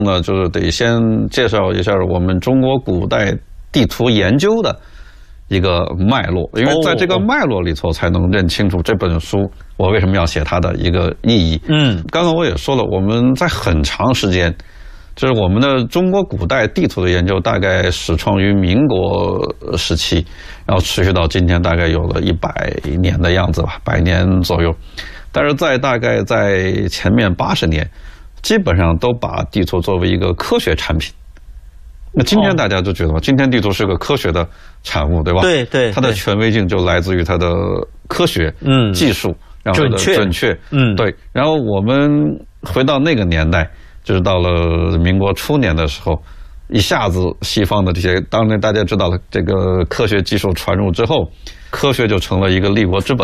那就是得先介绍一下我们中国古代地图研究的一个脉络，因为在这个脉络里头才能认清楚这本书我为什么要写它的一个意义。刚刚我也说了，我们在很长时间，就是我们的中国古代地图的研究大概始创于民国时期，然后持续到今天，大概有了100年的样子吧，100年左右。但是大概在前面80年，基本上都把地图作为一个科学产品。那今天大家就觉得，今天地图是个科学的产物，对吧？ 对对， 它的权威性就来自于它的科学、技术，然后准确，对。然后我们回到那个年代，就是到了民国初年的时候，一下子西方的这些，当然大家知道了，这个科学技术传入之后，科学就成了一个立国之本。